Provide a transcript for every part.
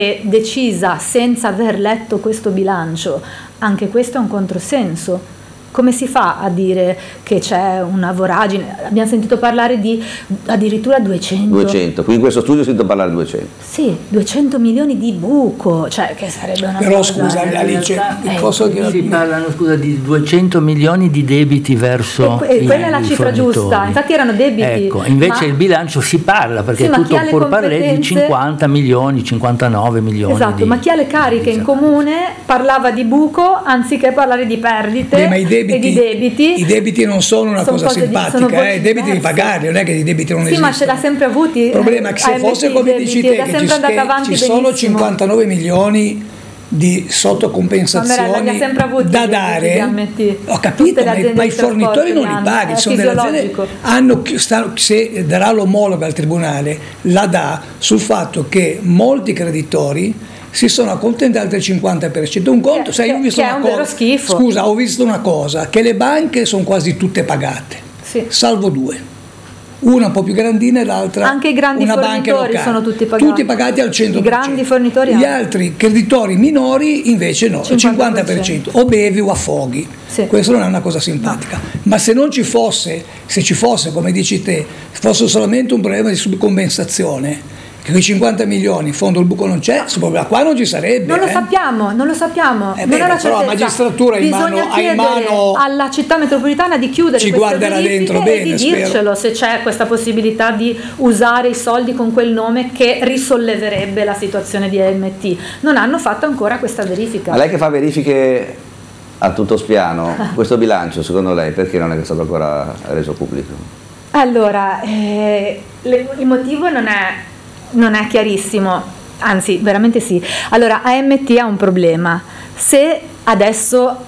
decisa senza aver letto questo bilancio, anche questo è un controsenso. Come si fa a dire che c'è una voragine? Abbiamo sentito parlare di addirittura 200, quindi in questo studio ho sentito parlare di 200. Sì, 200 milioni di buco, cioè che sarebbe una però cosa... scusa Alice, si parlano di 200 milioni di debiti verso quella è la cifra giusta, infatti erano debiti. Ecco, invece il bilancio si parla, perché è tutto pur parlare di 50 milioni, 59 milioni. Esatto, ma chi ha le cariche in comune parlava di buco anziché parlare di perdite. Ma i debiti non sono una cosa simpatica, i debiti di pagarli, non è che i debiti non esistono. Sì, ma ce l'ha sempre avuti. Il problema è che se fosse come dici te, che ci sono 59 milioni di sottocompensazioni da dare, ho capito, ma i fornitori non li paghi, sono delle aziende, se darà l'omologo al tribunale, la dà sul fatto che molti creditori si sono accontentati del 50%. Un conto, sai, ho visto una cosa, schifo. Scusa, ho visto una cosa, che le banche sono quasi tutte pagate, sì, salvo due, una un po' più grandina e l'altra, anche i grandi fornitori sono tutti pagati al 100%. I grandi fornitori, gli altri creditori minori invece no, 50%, o bevi o affoghi, sì. Questo non è una cosa simpatica, no. Ma se non ci fosse, se ci fosse, come dici te, fosse solamente un problema di subcompensazione, che quei 50 milioni in fondo il buco non c'è, questo problema qua non ci sarebbe. Non lo sappiamo. Non è la però la magistratura ha in mano alla città metropolitana di chiudere ci queste guarderà dentro bene, e di dircelo se c'è questa possibilità di usare i soldi con quel nome che risolleverebbe la situazione di AMT. Non hanno fatto ancora questa verifica. Ma lei che fa verifiche a tutto spiano, questo bilancio secondo lei perché non è stato ancora reso pubblico? Allora, il motivo non è chiarissimo, anzi veramente sì. Allora, AMT ha un problema. Se adesso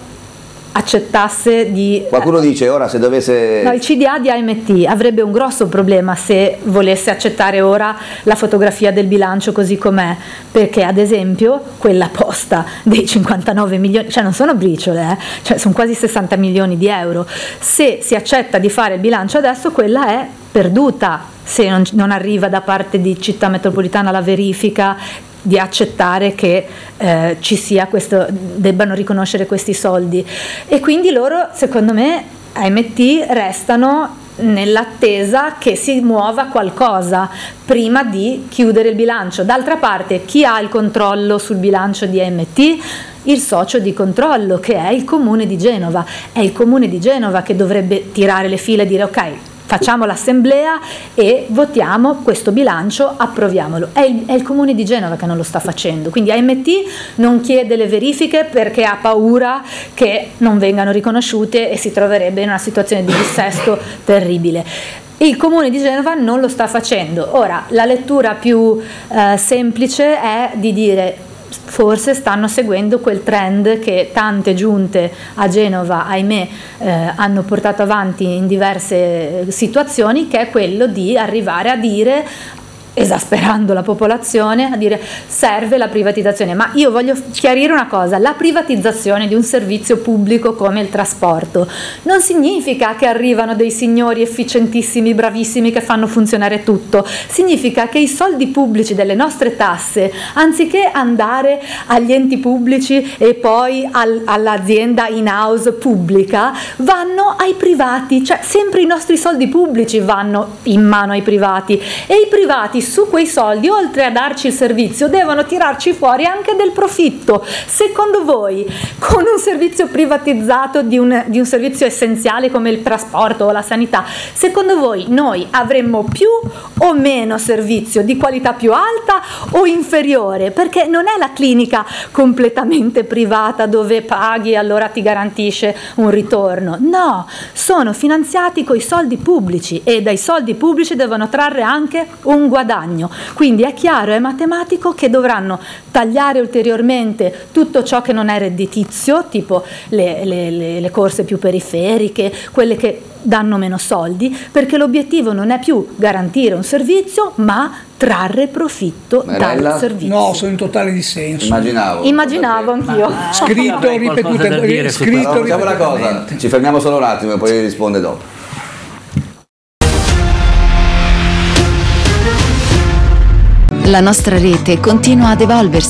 accettasse di... Qualcuno dice ora se dovesse... No, il CDA di AMT avrebbe un grosso problema se volesse accettare ora la fotografia del bilancio così com'è, perché ad esempio quella posta dei 59 milioni, cioè non sono briciole, cioè sono quasi 60 milioni di euro. Se si accetta di fare il bilancio adesso, quella è perduta se non arriva da parte di Città Metropolitana la verifica di accettare che ci sia questo, debbano riconoscere questi soldi, e quindi loro, secondo me, AMT restano nell'attesa che si muova qualcosa prima di chiudere il bilancio. D'altra parte, chi ha il controllo sul bilancio di AMT? Il socio di controllo, che è il Comune di Genova. È il Comune di Genova che dovrebbe tirare le fila e dire ok, facciamo l'assemblea e votiamo questo bilancio, approviamolo. È il Comune di Genova che non lo sta facendo, quindi AMT non chiede le verifiche perché ha paura che non vengano riconosciute e si troverebbe in una situazione di dissesto terribile. Il Comune di Genova non lo sta facendo. Ora, la lettura più semplice è di dire forse stanno seguendo quel trend che tante giunte a Genova, ahimè, hanno portato avanti in diverse situazioni, che è quello di arrivare a dire, esasperando la popolazione, a dire serve la privatizzazione. Ma io voglio chiarire una cosa: la privatizzazione di un servizio pubblico come il trasporto non significa che arrivano dei signori efficientissimi, bravissimi, che fanno funzionare tutto. Significa che i soldi pubblici delle nostre tasse, anziché andare agli enti pubblici e poi all'azienda in house pubblica, vanno ai privati, cioè sempre i nostri soldi pubblici vanno in mano ai privati, e i privati su quei soldi, oltre a darci il servizio, devono tirarci fuori anche del profitto. Secondo voi, con un servizio privatizzato di un servizio essenziale come il trasporto o la sanità, secondo voi noi avremmo più o meno servizio, di qualità più alta o inferiore? Perché non è la clinica completamente privata dove paghi e allora ti garantisce un ritorno. No, sono finanziati coi soldi pubblici e dai soldi pubblici devono trarre anche un guadagno. Quindi è chiaro, è matematico che dovranno tagliare ulteriormente tutto ciò che non è redditizio, tipo le corse più periferiche, quelle che danno meno soldi, perché l'obiettivo non è più garantire un servizio, ma trarre profitto dal servizio. No, sono in totale dissenso. Immaginavo anch'io. Scritto, ripetuto, scritto. Facciamo una cosa, ci fermiamo solo un attimo e poi risponde dopo. La nostra rete continua ad evolversi.